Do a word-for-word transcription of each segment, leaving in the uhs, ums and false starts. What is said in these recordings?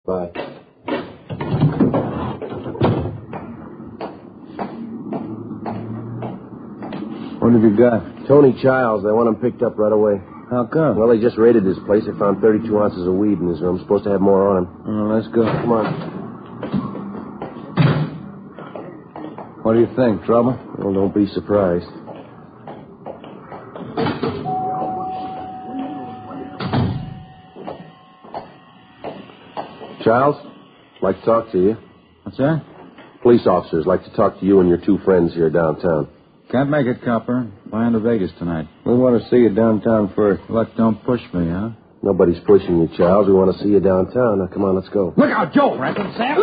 Bye. What have you got? Tony Childs. They want him picked up right away. How come? Well, they just raided his place. They found thirty-two ounces of weed in his room. Supposed to have more on him. Oh, let's go. Come on. What do you think? Trouble? Well, don't be surprised. Childs, like to talk to you. What's that? Police officers like to talk to you and your two friends here downtown. Can't make it, copper. Flying to Vegas tonight. We want to see you downtown first. Look, don't push me, huh? Nobody's pushing you, Childs. We want to see you downtown. Now, come on, let's go. Look out, Joe, Rankin, Sam.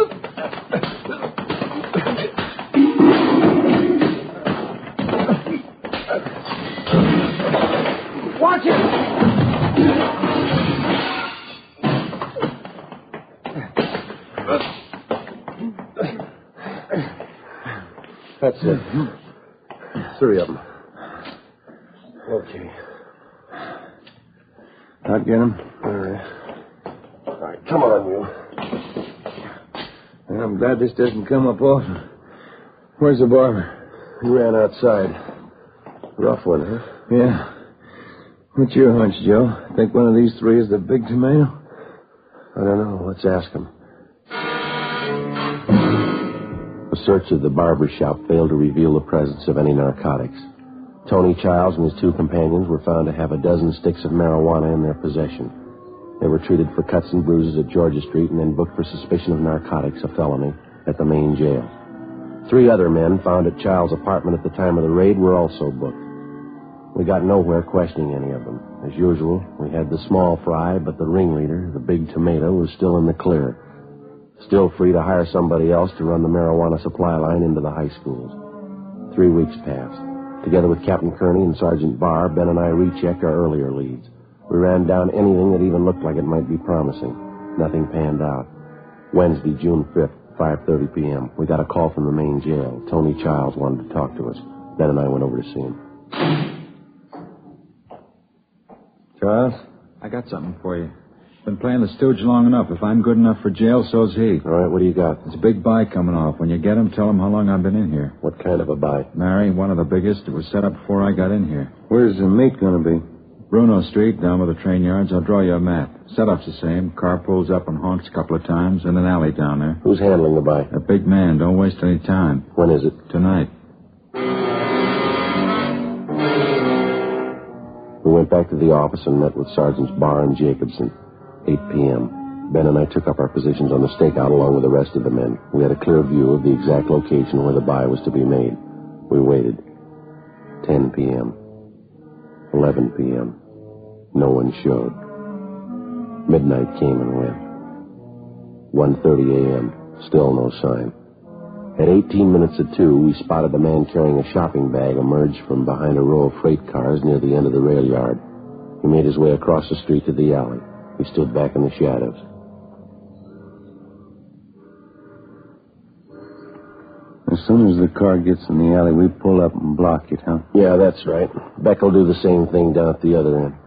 Watch it. That's it. Three of them. Okay. I'll get him. All right. All right, come on, you. I'm glad this doesn't come up often. Where's the barber? He ran outside. Rough one, huh? Yeah. What's your hunch, Joe? Think one of these three is the big tomato? I don't know. Let's ask him. A search of the barber shop failed to reveal the presence of any narcotics. Tony Childs and his two companions were found to have a dozen sticks of marijuana in their possession. They were treated for cuts and bruises at Georgia Street and then booked for suspicion of narcotics, a felony, at the main jail. Three other men found at Childs' apartment at the time of the raid were also booked. We got nowhere questioning any of them. As usual, we had the small fry, but the ringleader, the big tomato, was still in the clear. Still free to hire somebody else to run the marijuana supply line into the high schools. Three weeks passed. Together with Captain Kearney and Sergeant Barr, Ben and I rechecked our earlier leads. We ran down anything that even looked like it might be promising. Nothing panned out. Wednesday, June fifth, five thirty p.m. We got a call from the main jail. Tony Childs wanted to talk to us. Ben and I went over to see him. Charles? I got something for you. Been playing the stooge long enough. If I'm good enough for jail, so's he. All right, what do you got? There's a big buy coming off. When you get him, tell him how long I've been in here. What kind of a buy? Mary, one of the biggest. It was set up before I got in here. Where's the meat going to be? Bruno Street, down by the train yards. I'll draw you a map. Setup's the same. Car pulls up and honks a couple of times, and an alley down there. Who's handling the buy? A big man. Don't waste any time. When is it? Tonight. We went back to the office and met with Sergeants Barr and Jacobson. eight p.m. Ben and I took up our positions on the stakeout along with the rest of the men. We had a clear view of the exact location where the buy was to be made. We waited. ten p.m. eleven p.m. No one showed. Midnight came and went. one thirty a.m. Still no sign. At eighteen minutes of two, we spotted a man carrying a shopping bag emerge from behind a row of freight cars near the end of the rail yard. He made his way across the street to the alley. He stood back in the shadows. As soon as the car gets in the alley, we pull up and block it, huh? Yeah, that's right. Beck will do the same thing down at the other end.